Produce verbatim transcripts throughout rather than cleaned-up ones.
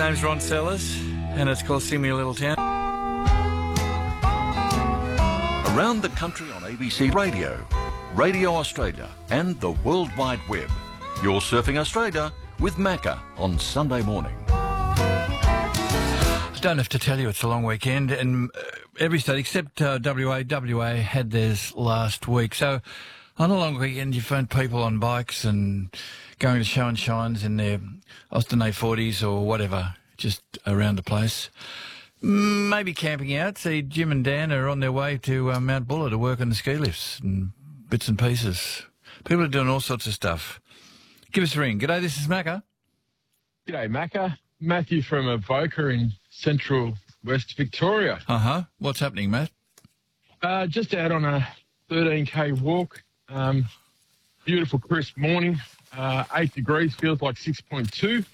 name's Ron Sellers, and it's called Sing Me a Little Town. Around the country on A B C Radio, Radio Australia and the World Wide Web. You're Surfing Australia with Macca on Sunday morning. I don't have to tell you it's a long weekend, and uh, every state except uh, W A, W A had theirs last week. So on a long weekend, you find people on bikes and going to show and shines in their Austin A forties or whatever, just around the place. Maybe camping out. See, Jim and Dan are on their way to uh, Mount Buller to work on the ski lifts and bits and pieces. People are doing all sorts of stuff. Give us a ring. G'day, this is Macca. G'day, Macca. Matthew from Avoca in central West Victoria. Uh-huh. What's happening, Matt? Uh, just out on a thirteen K walk. Um, beautiful, crisp morning. Uh, eight degrees, feels like six point two.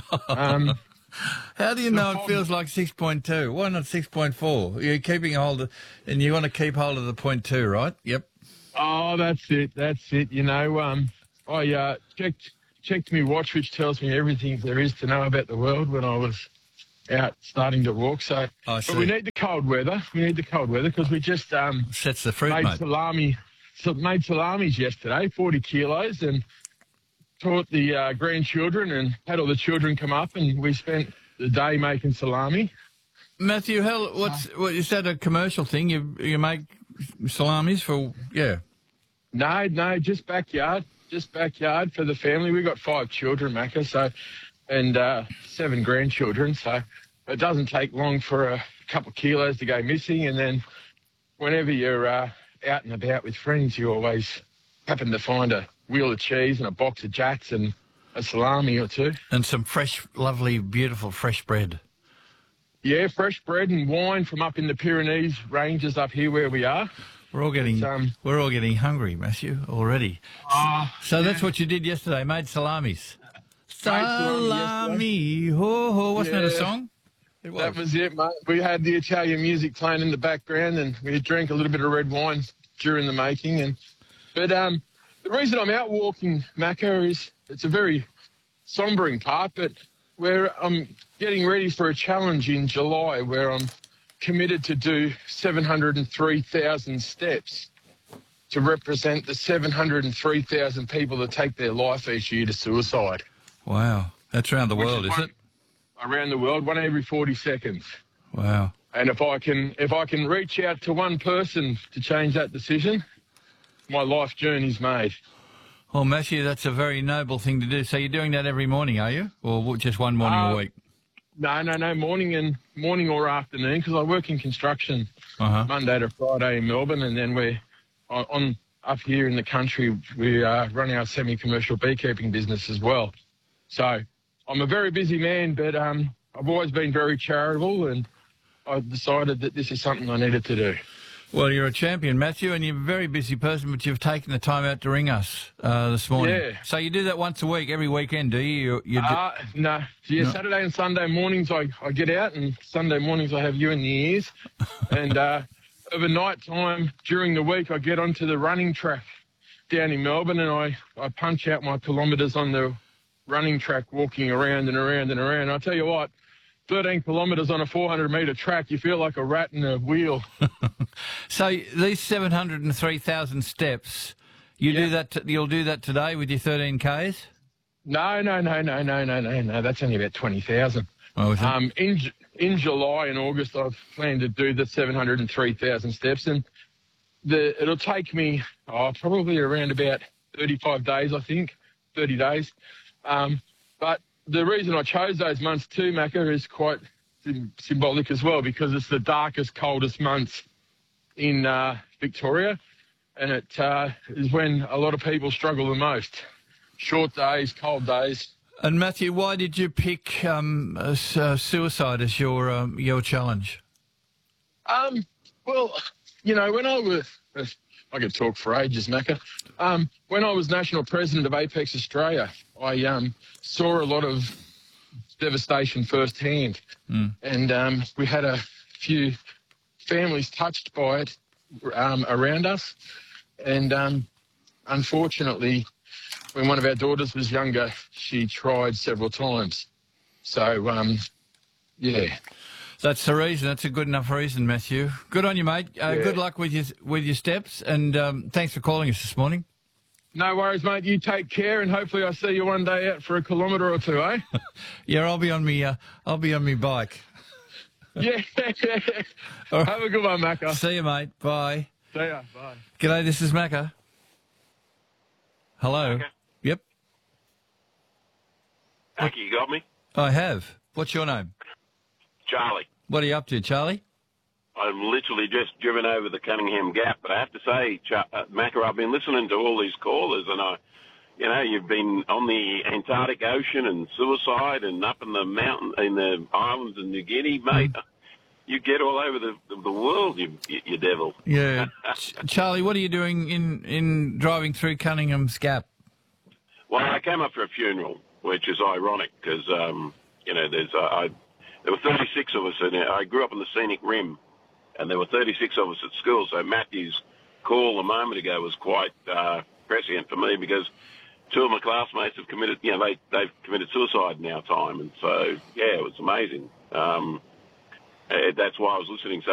Um, How do you know it feels like six point two? Why not six point four? You're keeping hold of, and you want to keep hold of the point two, right? Yep. Oh, that's it. That's it. You know, um, I uh, checked checked my watch, which tells me everything there is to know about the world when I was out starting to walk. So, I see. But we need the cold weather. We need the cold weather because we just um, Sets the fruit, made mate. salami. So made salamis yesterday, forty kilos, and taught the uh, grandchildren and had all the children come up, and we spent the day making salami. Matthew, how, what's what, is that a commercial thing? You you make salamis for yeah? No, no, just backyard, just backyard for the family. We've got five children, Macca, so and uh, seven grandchildren, so it doesn't take long for a couple of kilos to go missing, and then whenever you're uh, out and about with friends, you always happen to find a wheel of cheese and a box of jats and a salami or two. And some fresh, lovely, beautiful fresh bread. Yeah, fresh bread and wine from up in the Pyrenees ranges up here where we are. We're all getting um, we're all getting hungry, Matthew, already. Uh, so yeah. that's what you did yesterday, made salamis. salami Salami, ho ho, wasn't Yeah. that a song? It was. That was it, mate. We had the Italian music playing in the background, and we drank a little bit of red wine during the making. And but um, the reason I'm out walking, Macca, is it's a very sombering part, but where I'm getting ready for a challenge in July where I'm committed to do seven hundred three thousand steps to represent the seven hundred three thousand people that take their life each year to suicide. Wow, that's around the world, is, is one, it? Around the world, one every forty seconds. Wow. And if I can, if I can reach out to one person to change that decision, my life journey's made. Well, Matthew, that's a very noble thing to do. So you're doing that every morning, are you? Or just one morning Uh, a week? No, no, no, morning and morning or afternoon, because I work in construction Uh-huh. Monday to Friday in Melbourne, and then we're on, on up here in the country. We uh, run our semi-commercial beekeeping business as well. So I'm a very busy man, but um, I've always been very charitable, and I decided that this is something I needed to do. Well, you're a champion, Matthew, and you're a very busy person, but you've taken the time out to ring us uh, this morning. Yeah. So you do that once a week, every weekend, do you? you, you do- Uh, no, yeah, No. Saturday and Sunday mornings I, I get out, and Sunday mornings I have you in the ears. and uh, over night time during the week I get onto the running track down in Melbourne, and I, I punch out my kilometres on the running track, walking around and around and around. I'll tell you what, thirteen kilometres on a four hundred metre track, you feel like a rat in a wheel. So these seven hundred three thousand steps, you Yeah. do that. T- you'll do that today with your thirteen Ks? No, no, no, no, no, no, no, no. That's only about twenty thousand. Oh, is it? Um, in Ju- in July and August, I've planned to do the seven hundred three thousand steps, and the it'll take me oh, probably around about thirty-five days, I think, thirty days. Um, but the reason I chose those months too, Macca, is quite sim- symbolic as well, because it's the darkest, coldest months in uh, Victoria, and it uh, is when a lot of people struggle the most. Short days, cold days. And Matthew, why did you pick um, uh, s- uh, suicide as your um, your challenge? Um, well, you know, when I was, I could talk for ages, Macca. Um, when I was national president of Apex Australia, I um, saw a lot of devastation firsthand, Mm. and um, we had a few families touched by it um, around us, and um, unfortunately, when one of our daughters was younger, she tried several times. So um, Yeah. That's the reason. That's a good enough reason, Matthew. Good on you, mate. Uh, Yeah. Good luck with your with your steps, and um, thanks for calling us this morning. No worries, mate. You take care, and hopefully I see you one day out for a kilometre or two, eh? Yeah, I'll be on me. Uh, I'll be on me bike. Yeah. All right. Have a good one, Macca. See you, mate. Bye. See ya. Bye. G'day, this is Macca. Hello. Macca? Yep, Macca, you got me? I have. What's your name? Charlie. What are you up to, Charlie? I'm literally just driven over the Cunningham Gap, but I have to say, Ch- uh, Macca, I've been listening to all these callers, and I, you know, you've been on the Antarctic Ocean and suicide, and up in the mountain, in the islands in New Guinea, mate. Mm. You get all over the the world, you, you, you devil. Yeah, Ch- Charlie. What are you doing in in driving through Cunningham's Gap? Well, I came up for a funeral, which is ironic because um, you know, there's uh, I there were thirty-six of us in it. I grew up on the Scenic Rim, and there were thirty-six of us at school. So Matthew's call a moment ago was quite uh, prescient for me because two of my classmates have committed, you know, they they've committed suicide in our time, and so yeah, it was amazing. Um, that's why I was listening so